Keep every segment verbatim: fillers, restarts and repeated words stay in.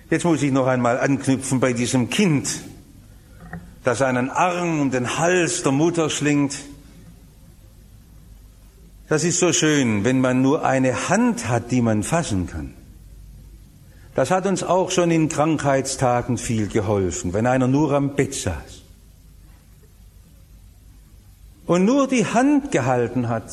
Jetzt muss ich noch einmal anknüpfen bei diesem Kind, das einen Arm um den Hals der Mutter schlingt. Das ist so schön, wenn man nur eine Hand hat, die man fassen kann. Das hat uns auch schon in Krankheitstagen viel geholfen, wenn einer nur am Bett saß und nur die Hand gehalten hat.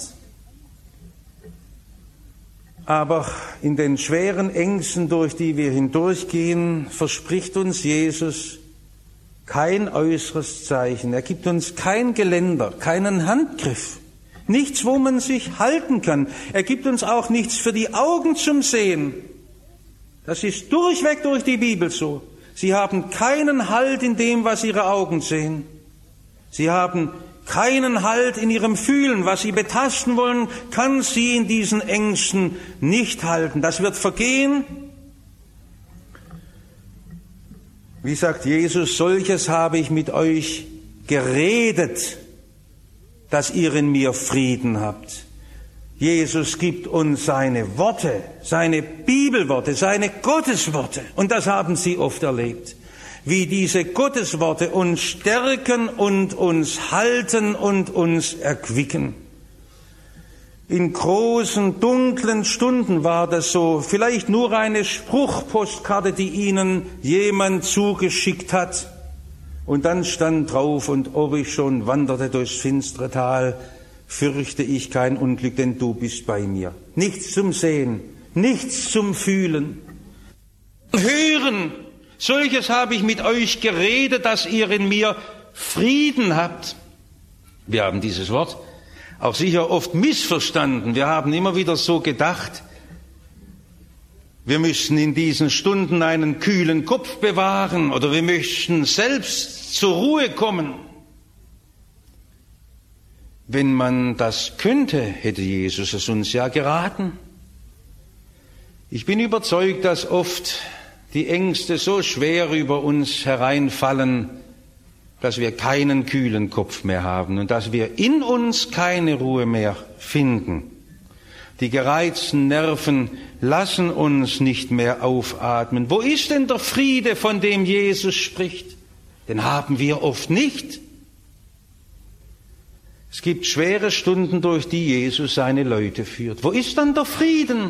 Aber in den schweren Ängsten, durch die wir hindurchgehen, verspricht uns Jesus kein äußeres Zeichen. Er gibt uns kein Geländer, keinen Handgriff, nichts, wo man sich halten kann. Er gibt uns auch nichts für die Augen zum Sehen. Das ist durchweg durch die Bibel so. Sie haben keinen Halt in dem, was ihre Augen sehen. Sie haben keinen Halt in ihrem Fühlen. Was sie betasten wollen, kann sie in diesen Ängsten nicht halten. Das wird vergehen. Wie sagt Jesus, solches habe ich mit euch geredet, dass ihr in mir Frieden habt. Jesus gibt uns seine Worte, seine Bibelworte, seine Gottesworte. Und das haben Sie oft erlebt, wie diese Gottesworte uns stärken und uns halten und uns erquicken. In großen, dunklen Stunden war das so. Vielleicht nur eine Spruchpostkarte, die Ihnen jemand zugeschickt hat. Und dann stand drauf, und ob ich schon wanderte durchs finstere Tal, fürchte ich kein Unglück, denn du bist bei mir. Nichts zum Sehen, nichts zum Fühlen. Hören, solches habe ich mit euch geredet, dass ihr in mir Frieden habt. Wir haben dieses Wort auch sicher oft missverstanden. Wir haben immer wieder so gedacht, wir müssen in diesen Stunden einen kühlen Kopf bewahren oder wir möchten selbst zur Ruhe kommen. Wenn man das könnte, hätte Jesus es uns ja geraten. Ich bin überzeugt, dass oft die Ängste so schwer über uns hereinfallen, dass wir keinen kühlen Kopf mehr haben und dass wir in uns keine Ruhe mehr finden. Die gereizten Nerven lassen uns nicht mehr aufatmen. Wo ist denn der Friede, von dem Jesus spricht? Den haben wir oft nicht. Es gibt schwere Stunden, durch die Jesus seine Leute führt. Wo ist dann der Frieden?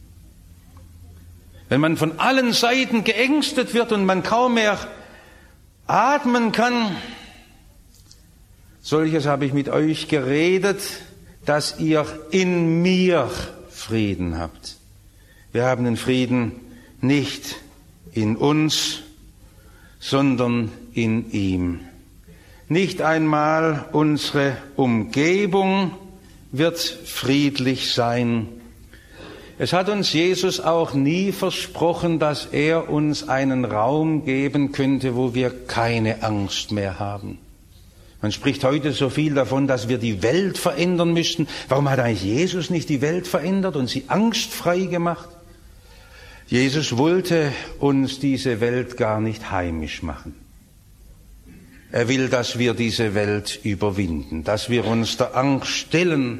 Wenn man von allen Seiten geängstet wird und man kaum mehr atmen kann. Solches habe ich mit euch geredet, dass ihr in mir Frieden habt. Wir haben den Frieden nicht in uns, sondern in ihm. Nicht einmal unsere Umgebung wird friedlich sein. Es hat uns Jesus auch nie versprochen, dass er uns einen Raum geben könnte, wo wir keine Angst mehr haben. Man spricht heute so viel davon, dass wir die Welt verändern müssten. Warum hat eigentlich Jesus nicht die Welt verändert und sie angstfrei gemacht? Jesus wollte uns diese Welt gar nicht heimisch machen. Er will, dass wir diese Welt überwinden, dass wir uns der Angst stellen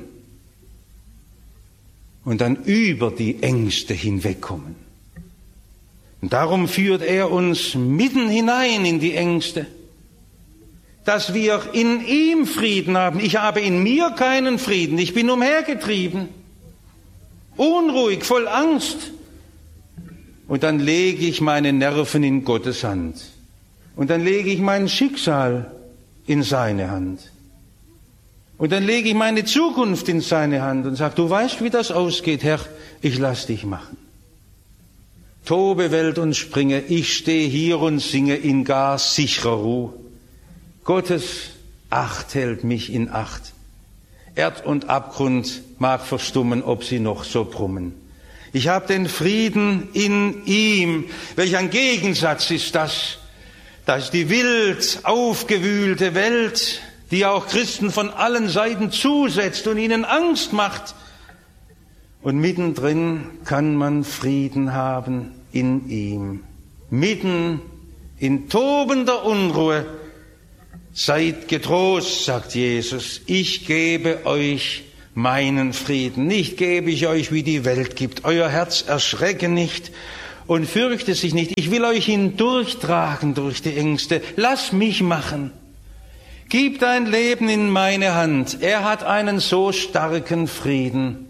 und dann über die Ängste hinwegkommen. Und darum führt er uns mitten hinein in die Ängste, dass wir in ihm Frieden haben. Ich habe in mir keinen Frieden, ich bin umhergetrieben, unruhig, voll Angst. Und dann lege ich meine Nerven in Gottes Hand. Und dann lege ich mein Schicksal in seine Hand. Und dann lege ich meine Zukunft in seine Hand und sage, du weißt, wie das ausgeht, Herr, ich lass dich machen. Tobe Welt und springe, ich stehe hier und singe in gar sicherer Ruhe. Gottes Acht hält mich in Acht. Erd und Abgrund mag verstummen, ob sie noch so brummen. Ich habe den Frieden in ihm. Welch ein Gegensatz ist das? Das ist die wild aufgewühlte Welt, die auch Christen von allen Seiten zusetzt und ihnen Angst macht. Und mittendrin kann man Frieden haben in ihm. Mitten in tobender Unruhe. Seid getrost, sagt Jesus, ich gebe euch meinen Frieden. Nicht gebe ich euch, wie die Welt gibt. Euer Herz erschrecke nicht und fürchte sich nicht. Ich will euch hindurchtragen durch die Ängste. Lass mich machen. Gib dein Leben in meine Hand. Er hat einen so starken Frieden,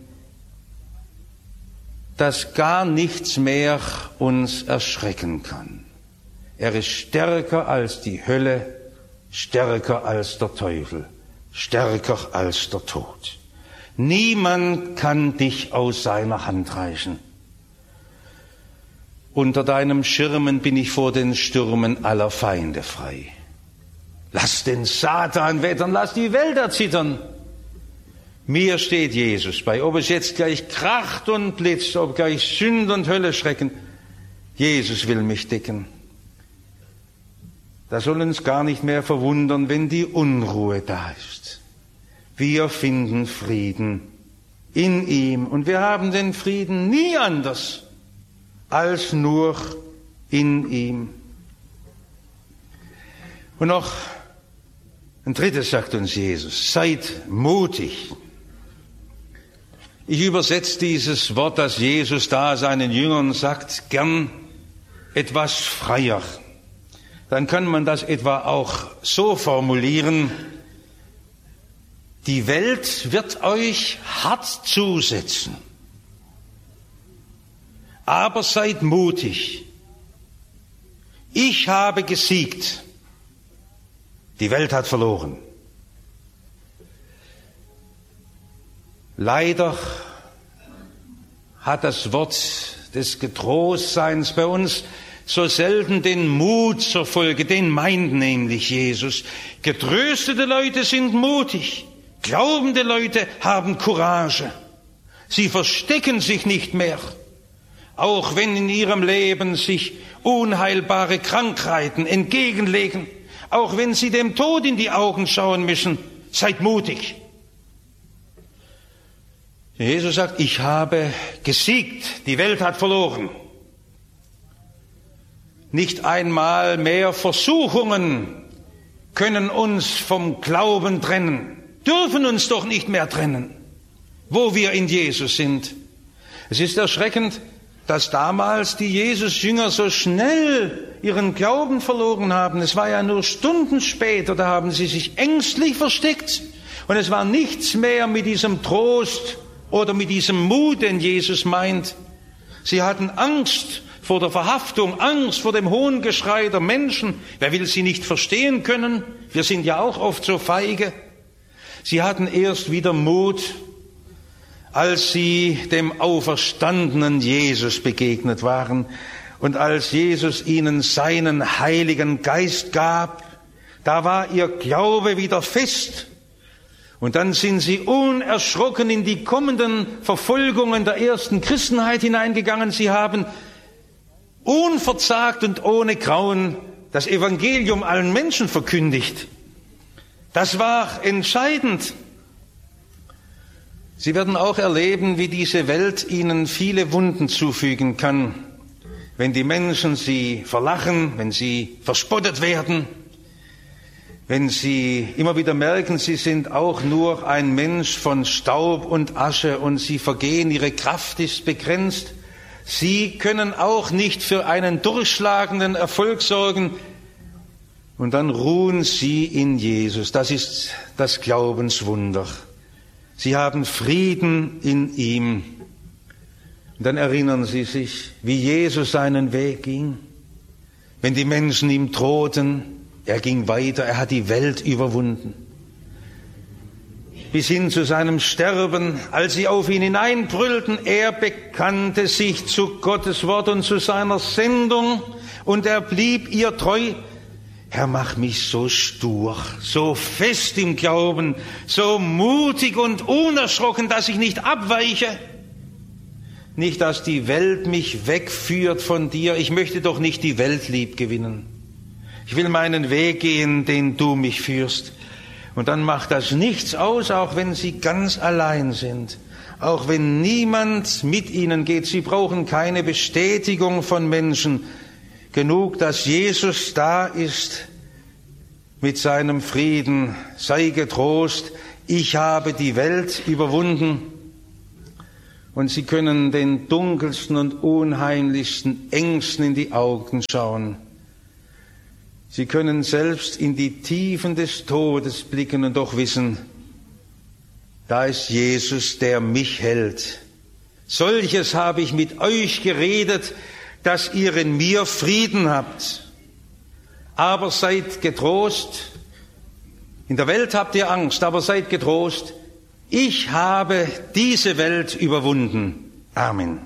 dass gar nichts mehr uns erschrecken kann. Er ist stärker als die Hölle, stärker als der Teufel, stärker als der Tod. Niemand kann dich aus seiner Hand reißen. Unter deinem Schirmen bin ich vor den Stürmen aller Feinde frei. Lass den Satan wettern, lass die Welt erzittern. Mir steht Jesus bei, ob es jetzt gleich kracht und blitzt, ob gleich Sünde und Hölle schrecken. Jesus will mich decken. Da soll uns gar nicht mehr verwundern, wenn die Unruhe da ist. Wir finden Frieden in ihm und wir haben den Frieden nie anders als nur in ihm. Und noch ein drittes sagt uns Jesus, seid mutig. Ich übersetze dieses Wort, das Jesus da seinen Jüngern sagt, gern etwas freier. Dann kann man das etwa auch so formulieren, die Welt wird euch hart zusetzen, aber seid mutig. Ich habe gesiegt. Die Welt hat verloren. Leider hat das Wort des Getrostseins bei uns so selten den Mut zur Folge, den meint nämlich Jesus. Getröstete Leute sind mutig, glaubende Leute haben Courage. Sie verstecken sich nicht mehr, auch wenn in ihrem Leben sich unheilbare Krankheiten entgegenlegen. Auch wenn sie dem Tod in die Augen schauen müssen, seid mutig. Jesus sagt, ich habe gesiegt, die Welt hat verloren. Nicht einmal mehr Versuchungen können uns vom Glauben trennen, dürfen uns doch nicht mehr trennen, wo wir in Jesus sind. Es ist erschreckend, dass damals die Jesus-Jünger so schnell ihren Glauben verloren haben. Es war ja nur Stunden später, da haben sie sich ängstlich versteckt. Und es war nichts mehr mit diesem Trost oder mit diesem Mut, den Jesus meint. Sie hatten Angst vor der Verhaftung, Angst vor dem Hohngeschrei der Menschen. Wer will sie nicht verstehen können? Wir sind ja auch oft so feige. Sie hatten erst wieder Mut, als sie dem auferstandenen Jesus begegnet waren und als Jesus ihnen seinen Heiligen Geist gab, da war ihr Glaube wieder fest. Und dann sind sie unerschrocken in die kommenden Verfolgungen der ersten Christenheit hineingegangen. Sie haben unverzagt und ohne Grauen das Evangelium allen Menschen verkündigt. Das war entscheidend. Sie werden auch erleben, wie diese Welt ihnen viele Wunden zufügen kann, wenn die Menschen sie verlachen, wenn sie verspottet werden, wenn sie immer wieder merken, sie sind auch nur ein Mensch von Staub und Asche und sie vergehen, ihre Kraft ist begrenzt. Sie können auch nicht für einen durchschlagenden Erfolg sorgen. Und dann ruhen sie in Jesus. Das ist das Glaubenswunder. Sie haben Frieden in ihm. Und dann erinnern sie sich, wie Jesus seinen Weg ging. Wenn die Menschen ihm drohten, er ging weiter, er hat die Welt überwunden. Bis hin zu seinem Sterben, als sie auf ihn hineinbrüllten, er bekannte sich zu Gottes Wort und zu seiner Sendung und er blieb ihr treu. Herr, mach mich so stur, so fest im Glauben, so mutig und unerschrocken, dass ich nicht abweiche. Nicht, dass die Welt mich wegführt von dir. Ich möchte doch nicht die Welt lieb gewinnen. Ich will meinen Weg gehen, den du mich führst. Und dann macht das nichts aus, auch wenn sie ganz allein sind. Auch wenn niemand mit ihnen geht. Sie brauchen keine Bestätigung von Menschen. Genug, dass Jesus da ist mit seinem Frieden. Sei getrost, ich habe die Welt überwunden. und Sie können den dunkelsten und unheimlichsten Ängsten in die Augen schauen. Sie können selbst in die Tiefen des Todes blicken und doch wissen, da ist Jesus, der mich hält. Solches habe ich mit euch geredet, dass ihr in mir Frieden habt. Aber seid getrost. In der Welt habt ihr Angst, aber seid getrost. Ich habe diese Welt überwunden. Amen.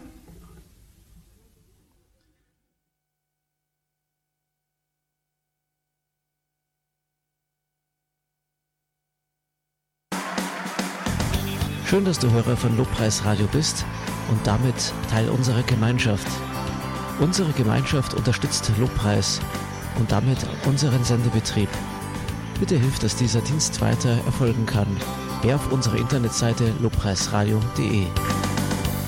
Schön, dass du Hörer von Lobpreisradio bist und damit Teil unserer Gemeinschaft. Unsere Gemeinschaft unterstützt Lobpreis und damit unseren Sendebetrieb. Bitte hilf, dass dieser Dienst weiter erfolgen kann. Mehr auf unserer Internetseite lobpreisradio punkt de.